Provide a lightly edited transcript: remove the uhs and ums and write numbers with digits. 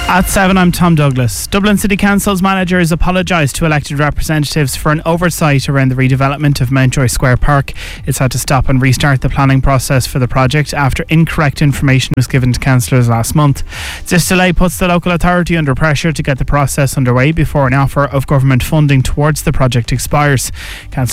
At 7, I'm Tom Douglas. Dublin City Council's manager has apologised to elected representatives for an oversight around the redevelopment of Mountjoy Square Park. It's had to stop and restart the planning process for the project after incorrect information was given to councillors last month. This delay puts the local authority under pressure to get the process underway before an offer of government funding towards the project expires. Councillor